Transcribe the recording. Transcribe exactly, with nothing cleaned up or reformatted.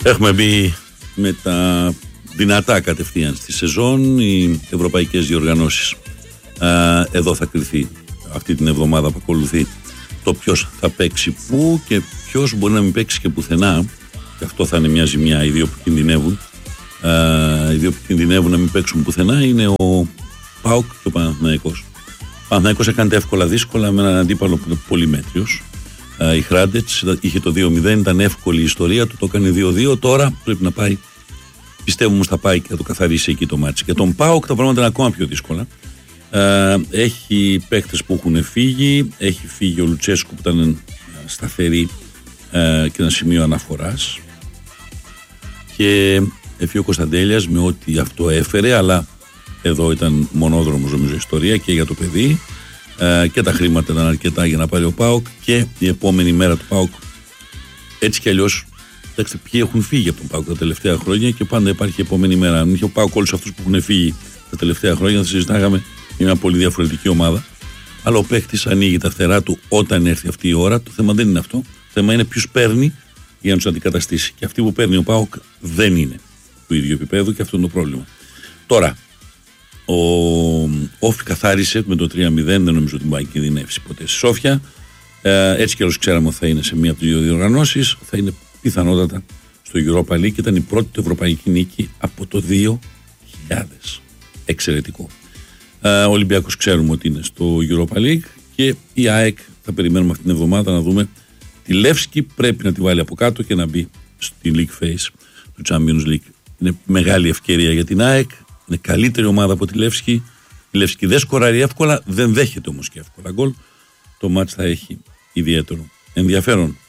Έχουμε μπει με τα δυνατά κατευθείαν στη σεζόν. Οι ευρωπαϊκές διοργανώσεις. Α, εδώ θα κριθεί αυτή την εβδομάδα που ακολουθεί το ποιος θα παίξει πού και ποιος μπορεί να μην παίξει και πουθενά. Και αυτό θα είναι μια ζημιά. Οι δύο που κινδυνεύουν, α, οι δύο που κινδυνεύουν να μην παίξουν πουθενά είναι ο ΠΑΟΚ και ο Παναθηναϊκός. Ο Παναθηναϊκός έκανε τα εύκολα δύσκολα με έναν αντίπαλο που είναι πολύ μέτριος. Η Χράντετς είχε το δύο μηδέν, ήταν εύκολη η ιστορία του, το έκανε δύο δύο. Τώρα πρέπει να πάει, πιστεύω όμως θα πάει και θα το καθαρίσει εκεί το μάτσι. Και τον ΠΑΟΚ τα πράγματα είναι ακόμα πιο δύσκολα. Έχει παίκτες που έχουν φύγει, έχει φύγει ο Λουτσέσκου που ήταν σταθερή και ένα σημείο αναφοράς. Και έφυγε ο Κωνσταντέλιας με ό,τι αυτό έφερε, αλλά εδώ ήταν μονόδρομος νομίζω η ιστορία και για το παιδί. Uh, και τα χρήματα ήταν αρκετά για να πάρει ο ΠΑΟΚ και η επόμενη μέρα του ΠΑΟΚ. Έτσι κι αλλιώς, κοιτάξτε, ποιοι έχουν φύγει από τον ΠΑΟΚ τα τελευταία χρόνια και πάντα υπάρχει η επόμενη μέρα. Αν είχε ο ΠΑΟΚ όλους αυτούς που έχουν φύγει τα τελευταία χρόνια, θα συζητάγαμε για μια πολύ διαφορετική ομάδα. Αλλά ο παίκτης ανοίγει τα φτερά του όταν έρθει αυτή η ώρα. Το θέμα δεν είναι αυτό. Το θέμα είναι ποιους παίρνει για να τους αντικαταστήσει. Και αυτοί που παίρνει ο ΠΑΟΚ δεν είναι του ίδιου επίπεδου και αυτό είναι το πρόβλημα. Τώρα. Ο Όφη καθάρισε με το τρία μηδέν, δεν νομίζω ότι μπορεί να κινδυνεύσει ποτέ στη Σόφια. Ε, έτσι κι αλλιώς ξέραμε ότι θα είναι σε μία από τις δύο διοργανώσεις. Θα είναι πιθανότατα στο Europa League. Ήταν η πρώτη του ευρωπαϊκή νίκη από το δύο χιλιάδες. Εξαιρετικό. Ε, ο Ολυμπιακός ξέρουμε ότι είναι στο Europa League και η ΑΕΚ θα περιμένουμε αυτήν την εβδομάδα να δούμε τη Λεύσκη. Πρέπει να τη βάλει από κάτω και να μπει στη League Phase του Champions League. Είναι μεγάλη ευκαιρία για την ΑΕΚ. Είναι καλύτερη ομάδα από τη Λεύσκη. Η Λεύσκη δεν σκοράρει εύκολα, δεν δέχεται όμως και εύκολα γκολ. Το μάτς θα έχει ιδιαίτερο ενδιαφέρον.